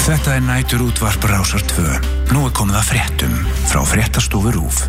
Þetta nætur útvarp Rásar 2. Nú komið að fréttum frá Fréttastofu RÚV.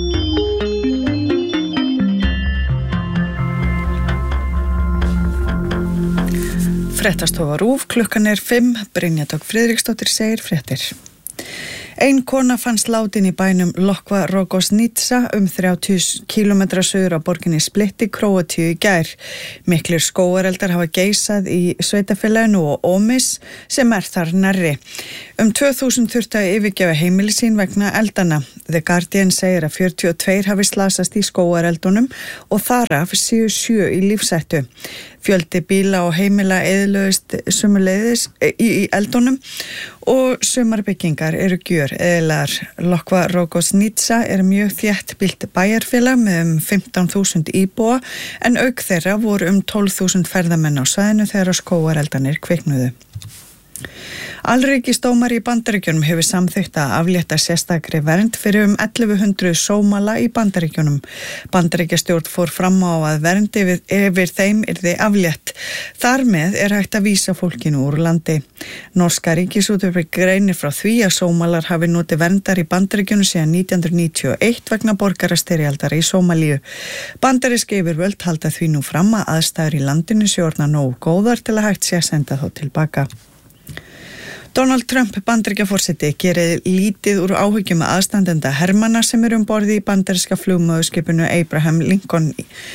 Fréttastofa RÚV, klukkan 5, Brynja Dögg Friðriksdóttir segir fréttir. Ein kona fannst látin í bænum Lokva Rogosnica 30 km suður á borginni Split í Króatíu í gær. Miklir skógareldar hafa geisað í sveitarfélaginu og Omis sem þar nærri. 2000 þurftu að yfirgefa heimili sín vegna eldana. The Guardian segir að 42 hafi slasast í skógareldunum og þar af séu 7 í lífshættu. Fjöldi bíla og heimila eyðilögðust sömuleiðis í eldunum og sumar byggingar eru gjöreyðilegar. Lokva Rogosnica mjög þéttbýlt bæjarfélag með 15.000 íbúa en auk þeirra voru 12.000 ferðamenn á svæðinu þegar skógareldarnir kviknuðu. Alríkisdómari í Bandaríkjunum hefur samþykkt að aflétta sérstakri vernd fyrir 1100 sómala í Bandaríkjunum. Bandaríkjastjórn fór fram á að vernd yfir þeim yrði aflétt. Þar með hægt að vísa fólkinu úr landi. Norska ríkisútvarpið greinir frá því að sómalar hafi notið verndar í Bandaríkjunum síðan 1991 vegna borgarastyrjaldar í Sómalíu. Bandarísk yfirvöld halda því nú fram að aðstæður í landinu séu orðnar nógu góðar til að hægt sé að senda þá tilbaka. Donald Trump, Bandaríkjaforseti, gerir lítið úr áhyggjum aðstandenda hermanna sem eru borði í bandaríska flugmóðurskipinu Abraham Lincoln.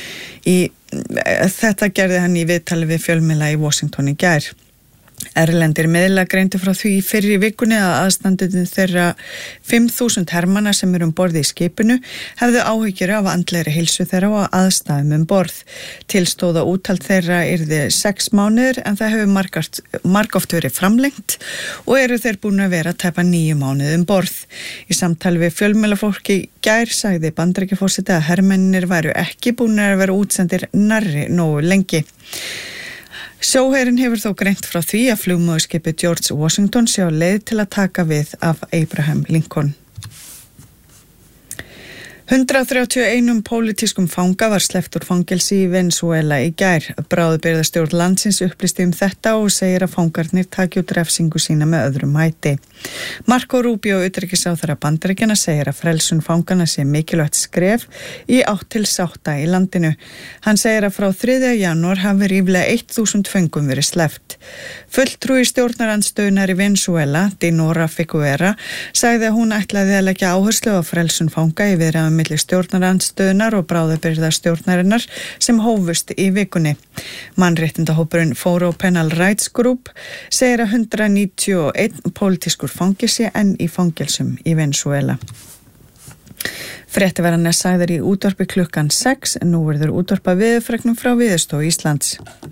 Þetta gerði hann í viðtali við fjölmiðla í Washington í gær. Erlendir miðlar greindu frá því fyrr í vikunni að aðstandendum þeirra 5.000 hermanna sem eru borði í skipinu hefðu áhyggjur af andlegri heilsu þeirra og aðstæðum borð. Tilstóða úthald þeirra yrði 6 mánuðir en það hefur margoft verið framlengt og eru þeir búin að vera tæpa 9 mánuðir borð. Í samtali við fjölmiðlafólki í gær sagði Bandaríkjaforseti að hermennir væru ekki búin að vera útsendir nærri nógu lengi. Sjóherinn hefur þó greint frá því að flugmóðurskipið George Washington sé á leið til að taka við af Abraham Lincoln. 131 pólitískum fanga var sleppt úr fangelsi í Venesúela í gær. Bráðabirgðastjórn landsins upplýsti þetta og segir að fangarnir taki út refsingu sína með öðrum hætti. Marco Rubio, utanríkisráðherra Bandaríkjanna, segir að frelsun fanganna sé mikilvægt skref í átt til sátta í landinu. Hann segir að frá 3. janúar hafi ríflega 1000 föngum verið sleppt. Fulltrúi stjórnarandstöðunnar í Venesúela, Dinora Figuera, sagði að hún ætlaði að leggja áherslu á frelsun fanga í viðræðum milli stjórnarandstöðunar og bráðabirgðastjórnarinnar sem hófust í vikunni. Mannréttindahópurinn Foro Penal Rights Group segir að 191 pólitískur fangi sé enn í fangelsum í Venesúela. Fréttir verða sagðar í útvarpi klukkan 6, nú verður útvarpað veðurfregnum frá Veðurstofu Íslands.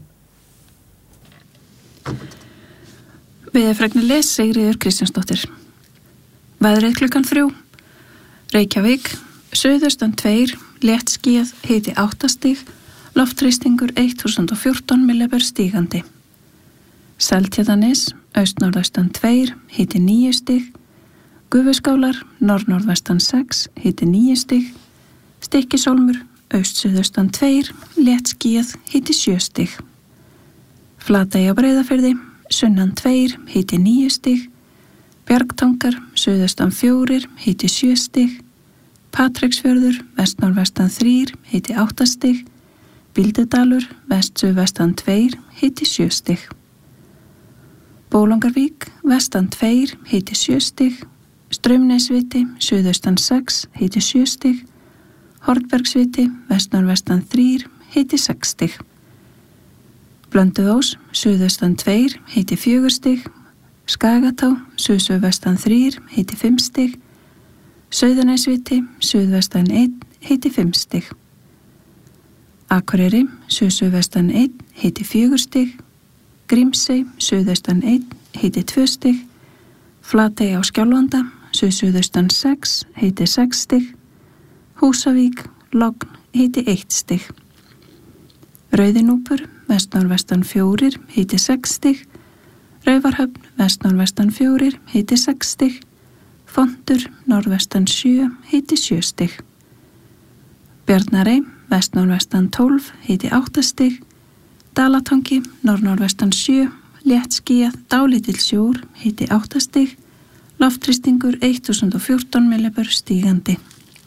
Veðurfregnir les Sigríður Kristjánsdóttir. Veðrið klukkan 3. Reykjavík, suðaustan 2, léttskýjað, hiti 8 stig, loftþrýstingur 1014 millibör stígandi. Seltjarnarnes, austnorðaustan 2, hiti 9 stig, Gufuskálar, norðnorðvestan 6, hiti 9 stig, Stykkishólmur, austsuðaustan 2, léttskýjað, hiti 7 stig. Flatey á Breiðafirði, sunnan 2, hiti 9 stig, Bjargtangar, suðaustan 4, hiti 7 stig, Patreksfjörður, vestnorðvestan 3, hiti 8 stig, Bíldudalur, vestsuðvestan 2, hiti 7 stig. Bólangarvík, vestan 2, hiti 7 stig, Straumnesviti, suðaustan 6, hiti 7 stig, Hornbergsviti, vestnorðvestan 3, hiti 6 stig. Blönduós, suðaustan 2, hiti 4 stig, Skagatá, suðvestan 3, hiti 5 stig, Sauðanesviti, suðvestan 1, hiti 5 stig. Akureyri, suðvestan 1, hiti 4 stig, Grímsey, suðaustan 1, hiti 2 stig, Flatey á Skjálfanda, suðaustan 6, hiti 6 stig, Húsavík, Logn, hiti 1 stig. Rauðinúpur, vestnorðvestan 4, hiti 6 stig, Raufarhöfn, vestnorðvestan 4, hiti 6 stig, Fontur, norðvestan 7, hiti 7 stig. Bjarnarey, vestnorðvestan 12, hiti 8 stig, Dalatangi, norðnorðvestan 7, léttskýjað, dálítill sjór, hiti 8 stig, loftþrýstingur 1014 millibör stígandi.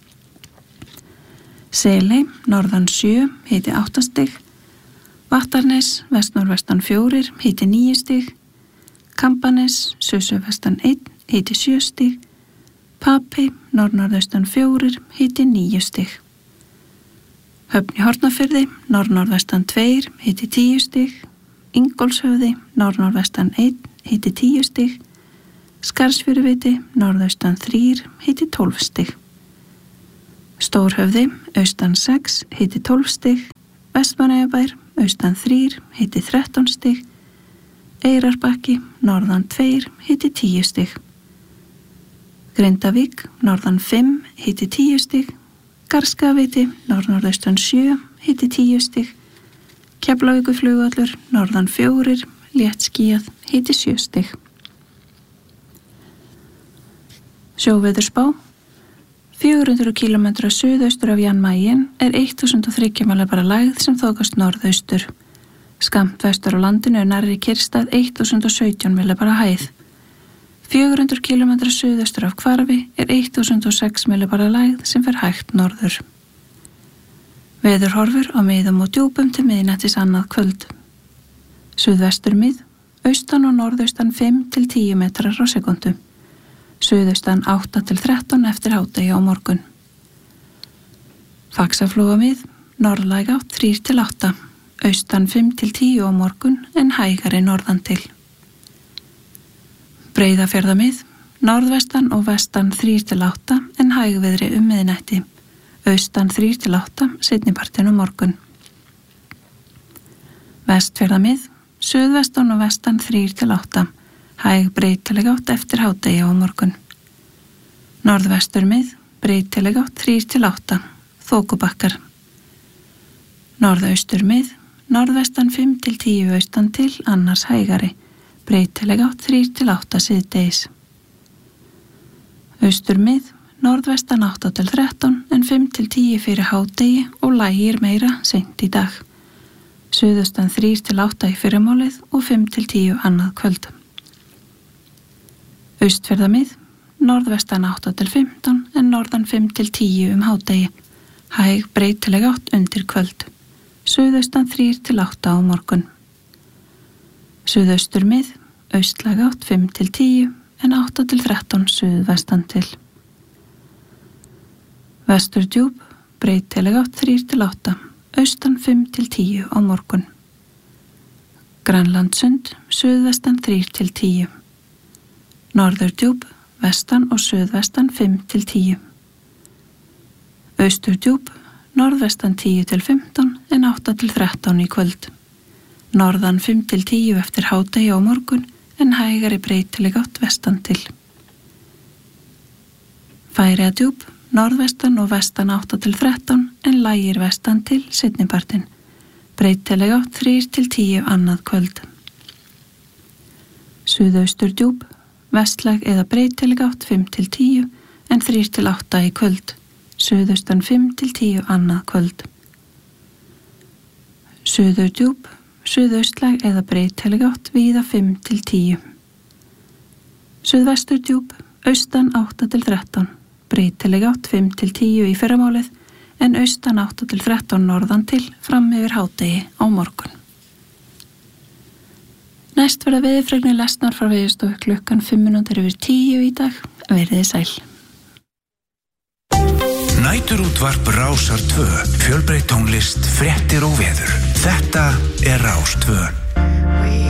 Seley, norðan 7, hiti 8 stig, Vattarnes, vestnorvestan 4, hiti 9 stig, Kambanes, suðvestan 1, hiti 7 stig, Papey, norðnorðaustan 4, hiti 9 stig. Höfn í Hornafirði, norðnorðvestan 2, hiti 10 stig, Ingólfshöfði, norðnorðvestan 1, hiti 10 stig, Skarðsfjöruviti, norðaustan 3, hiti 12 stig. Stórhöfði, austan 6, hiti 12 stig, Vestmannaeyjabær, austan 3, hiti 13 stig, Eyrarbakki, norðan 2, hiti 10 stig. Grindavík, norðan 5, hiti 10 stig, Garðskagaviti, norðnorðaustan 7, hiti 10 stig, Keflavíkurflugvöllur, norðan 4, léttskýjað, hiti 7 stig. Sjóveðurspá. 400 km suðaustur af Jan Mayen 1003 millibara lægð sem þokast norðaustur. Skammt vestur á landinu nærri Kyrstað 1017 millibara hæð. 400 km suðaustur af Hvarfi 1006 millibara lægð sem fer hægt norður. Veðurhorfur á miðum og djúpum til miðnættis annað kvöld. Suðvestur mið, austan og norðaustan 5 til 10 metrar á sekundu. Suðaustan 8 til 13 eftir hádegi á morgun. Faxaflóa mið, norðlæg átt 3 til 8, austan 5 til 10 á morgun en hægari norðan til. Breiðafjarðamið, norðvestan og vestan 3 til 8 en hægviðri miðnætti, austan 3 til 8 seinnipartinn á morgun. Vestfjarðamið, suðvestan og vestan 3 til 8, hæg breytileg átt eftir hádegi á morgun. Norðvestur mið, breytileg átt 3 til 8, þokubakkar. Norðaustur mið, norðvestan 5 til 10 austan til, annars hægari, breytileg átt 3 til 8 síðdegis. Austur mið, norðvestan 8 til 13 en 5 til 10 fyrir hádegi og lægir meira seint í dag. Suðaustan 3 til 8 í fyrramálið og 5 til 10 annað kvöld. Austfjarðamið, norðvestan 8 til 15 en norðan 5 til 10 hádegi, hæg breytileg átt undir kvöld, suðaustan 3 til 8 á morgun. Suðaustur mið, austlæg átt 5 til 10 en 8 til 13 suðvestan til. Vestur djúp, breytileg átt 3 til 8, austan 5 til 10 á morgun. Grænlandssund, suðvestan 3 til 10. Norðurdjúp, vestan og suðvestan 5 til 10. Austurdjúp, norðvestan 10 til 15 en 8 til 13 í kvöld. Norðan 5 til 10 eftir hádegi á morgun en hægari breytileg átt vestan til. Færeyjadjúp, norðvestan og vestan 8 til 13 en lægir vestan til seinnipartinn. Breytileg átt 3 til 10 annað kvöld. Suðausturdjúp, vestlæg eða breytileg átt 5 til 10 en 3 til 8 í kvöld, suðaustan 5 til 10 annað kvöld. Suðurdjúp, suðaustlæg eða breytileg átt víða 5 til 10. Suðvesturdjúp, austan 8 til 13, breytileg átt 5 til 10 í fyrramálið en austan 8 til 13 norðan til fram yfir hádegi á morgun. Næst verða veðurfregnir lesnar frá Veðurstofu klukkan 9:05 í dag. Verið þið sæl. Næturútvarp Rásar 2. Fjölbreytt tónlist, fréttir og veður. Þetta er Rás 2.